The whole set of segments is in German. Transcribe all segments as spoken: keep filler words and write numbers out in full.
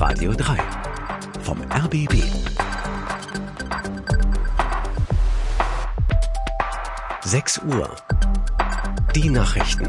Radio drei vom R B B. sechs Uhr. Die Nachrichten.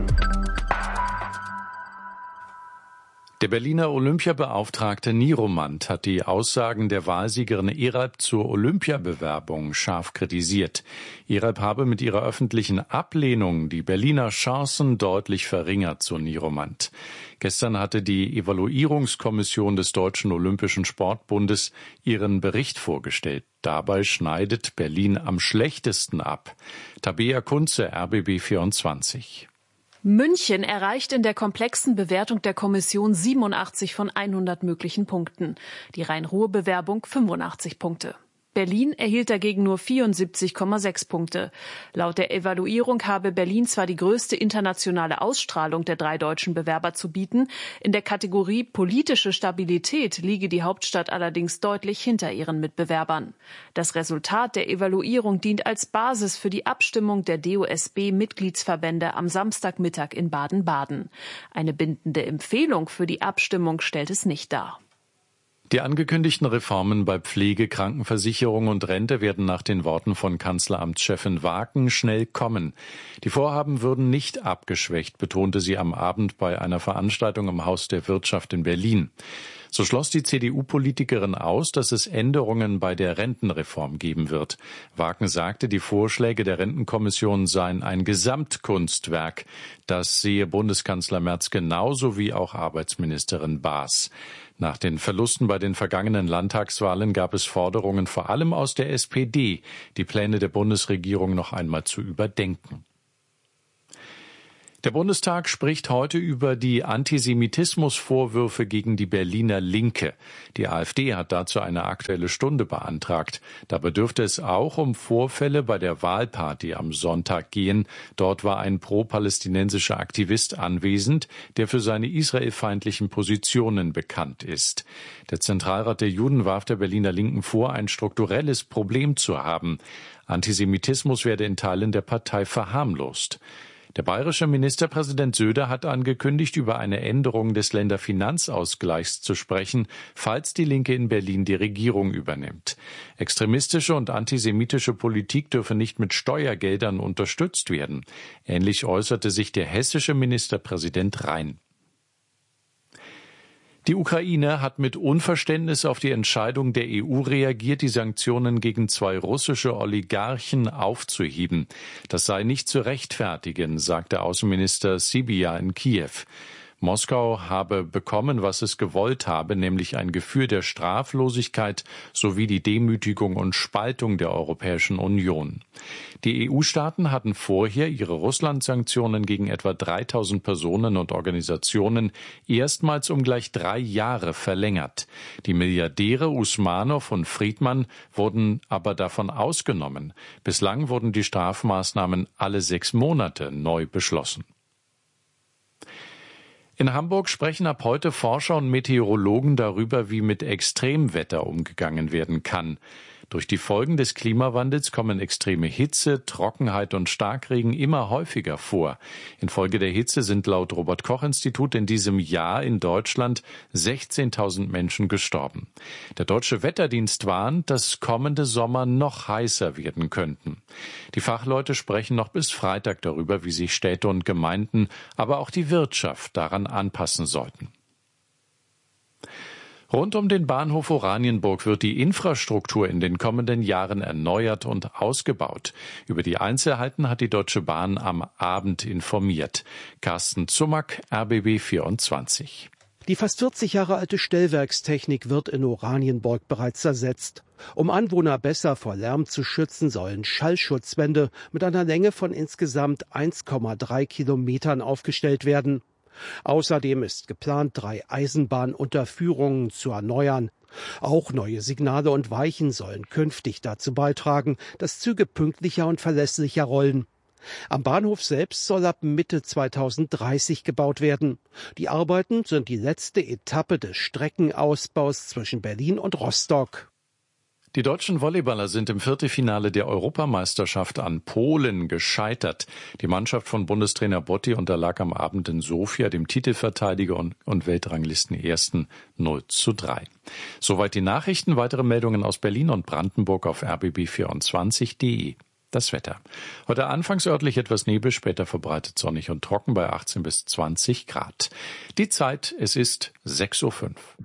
Der Berliner Olympiabeauftragte Nieromant hat die Aussagen der Wahlsiegerin Eralp zur Olympiabewerbung scharf kritisiert. Eralp habe mit ihrer öffentlichen Ablehnung die Berliner Chancen deutlich verringert, so Nieromant. Gestern hatte die Evaluierungskommission des Deutschen Olympischen Sportbundes ihren Bericht vorgestellt. Dabei schneidet Berlin am schlechtesten ab. Tabea Kunze, R B B vierundzwanzig. München erreicht in der komplexen Bewertung der Kommission siebenundachtzig von hundert möglichen Punkten. Die Rhein-Ruhr-Bewerbung fünfundachtzig Punkte. Berlin erhielt dagegen nur vierundsiebzig Komma sechs Punkte. Laut der Evaluierung habe Berlin zwar die größte internationale Ausstrahlung der drei deutschen Bewerber zu bieten, in der Kategorie politische Stabilität liege die Hauptstadt allerdings deutlich hinter ihren Mitbewerbern. Das Resultat der Evaluierung dient als Basis für die Abstimmung der D O S B-Mitgliedsverbände am Samstagmittag in Baden-Baden. Eine bindende Empfehlung für die Abstimmung stellt es nicht dar. Die angekündigten Reformen bei Pflege, Krankenversicherung und Rente werden nach den Worten von Kanzleramtschefin Waken schnell kommen. Die Vorhaben würden nicht abgeschwächt, betonte sie am Abend bei einer Veranstaltung im Haus der Wirtschaft in Berlin. So schloss die C D U-Politikerin aus, dass es Änderungen bei der Rentenreform geben wird. Waken sagte, die Vorschläge der Rentenkommission seien ein Gesamtkunstwerk. Das sehe Bundeskanzler Merz genauso wie auch Arbeitsministerin Baas. Nach den Verlusten bei den vergangenen Landtagswahlen gab es Forderungen vor allem aus der S P D, die Pläne der Bundesregierung noch einmal zu überdenken. Der Bundestag spricht heute über die Antisemitismusvorwürfe gegen die Berliner Linke. Die AfD hat dazu eine Aktuelle Stunde beantragt. Dabei dürfte es auch um Vorfälle bei der Wahlparty am Sonntag gehen. Dort war ein pro-palästinensischer Aktivist anwesend, der für seine israelfeindlichen Positionen bekannt ist. Der Zentralrat der Juden warf der Berliner Linken vor, ein strukturelles Problem zu haben. Antisemitismus werde in Teilen der Partei verharmlost. Der bayerische Ministerpräsident Söder hat angekündigt, über eine Änderung des Länderfinanzausgleichs zu sprechen, falls die Linke in Berlin die Regierung übernimmt. Extremistische und antisemitische Politik dürfe nicht mit Steuergeldern unterstützt werden. Ähnlich äußerte sich der hessische Ministerpräsident Rhein. Die Ukraine hat mit Unverständnis auf die Entscheidung der E U reagiert, die Sanktionen gegen zwei russische Oligarchen aufzuheben. Das sei nicht zu rechtfertigen, sagte Außenminister Sybiha in Kiew. Moskau habe bekommen, was es gewollt habe, nämlich ein Gefühl der Straflosigkeit sowie die Demütigung und Spaltung der Europäischen Union. Die E U-Staaten hatten vorher ihre Russland-Sanktionen gegen etwa dreitausend Personen und Organisationen erstmals um gleich drei Jahre verlängert. Die Milliardäre Usmanow und Friedman wurden aber davon ausgenommen. Bislang wurden die Strafmaßnahmen alle sechs Monate neu beschlossen. In Hamburg sprechen ab heute Forscher und Meteorologen darüber, wie mit Extremwetter umgegangen werden kann. Durch die Folgen des Klimawandels kommen extreme Hitze, Trockenheit und Starkregen immer häufiger vor. Infolge der Hitze sind laut Robert-Koch-Institut in diesem Jahr in Deutschland sechzehntausend Menschen gestorben. Der Deutsche Wetterdienst warnt, dass kommende Sommer noch heißer werden könnten. Die Fachleute sprechen noch bis Freitag darüber, wie sich Städte und Gemeinden, aber auch die Wirtschaft daran anpassen sollten. Rund um den Bahnhof Oranienburg wird die Infrastruktur in den kommenden Jahren erneuert und ausgebaut. Über die Einzelheiten hat die Deutsche Bahn am Abend informiert. Carsten Zumack, R B B vierundzwanzig. Die fast vierzig Jahre alte Stellwerkstechnik wird in Oranienburg bereits ersetzt. Um Anwohner besser vor Lärm zu schützen, sollen Schallschutzwände mit einer Länge von insgesamt eins Komma drei Kilometern aufgestellt werden. Außerdem ist geplant, drei Eisenbahnunterführungen zu erneuern. Auch neue Signale und Weichen sollen künftig dazu beitragen, dass Züge pünktlicher und verlässlicher rollen. Am Bahnhof selbst soll ab Mitte zweitausenddreißig gebaut werden. Die Arbeiten sind die letzte Etappe des Streckenausbaus zwischen Berlin und Rostock. Die deutschen Volleyballer sind im Viertelfinale der Europameisterschaft an Polen gescheitert. Die Mannschaft von Bundestrainer Botti unterlag am Abend in Sofia dem Titelverteidiger und, und Weltranglistenersten null zu drei. Soweit die Nachrichten. Weitere Meldungen aus Berlin und Brandenburg auf r b b vierundzwanzig punkt d e. Das Wetter. Heute anfangs örtlich etwas Nebel, später verbreitet sonnig und trocken bei achtzehn bis zwanzig Grad. Die Zeit, es ist sechs Uhr fünf.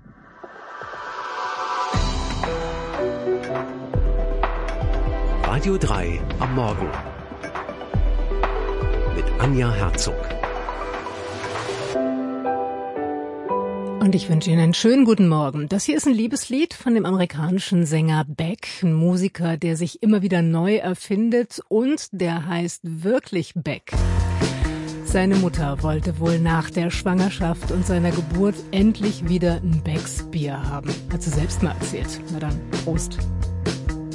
Radio drei am Morgen mit Anja Herzog. Und ich wünsche Ihnen einen schönen guten Morgen. Das hier ist ein Liebeslied von dem amerikanischen Sänger Beck, ein Musiker, der sich immer wieder neu erfindet und der heißt wirklich Beck. Seine Mutter wollte wohl nach der Schwangerschaft und seiner Geburt endlich wieder ein Becks Bier haben. Hat sie selbst mal erzählt. Na dann, Prost.